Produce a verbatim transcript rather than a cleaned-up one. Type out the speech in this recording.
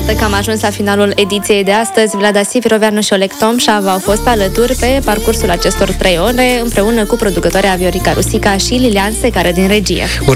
Iată că am ajuns la finalul ediției de astăzi. Vlada Siviroveanu și Oleg Tomșa v-au fost alături pe parcursul acestor trei ore, împreună cu producătoarea Viorica Rusica și Lilian Secare din regie.